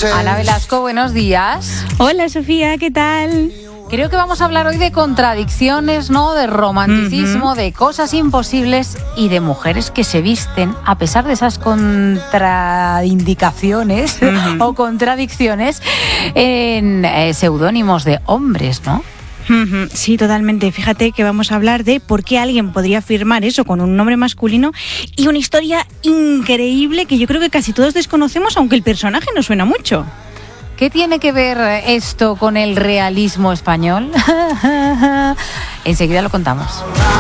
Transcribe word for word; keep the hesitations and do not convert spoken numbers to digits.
Ana Velasco, buenos días. Hola Sofía, ¿qué tal? Creo que vamos a hablar hoy de contradicciones, ¿no? De romanticismo, uh-huh. de cosas imposibles y de mujeres que se visten a pesar de esas contraindicaciones uh-huh. o contradicciones en eh, seudónimos de hombres, ¿no? Uh-huh. Sí, totalmente. Fíjate que vamos a hablar de por qué alguien podría firmar eso con un nombre masculino y una historia increíble que yo creo que casi todos desconocemos, aunque el personaje no suena mucho. ¿Qué tiene que ver esto con el realismo español? Enseguida lo contamos.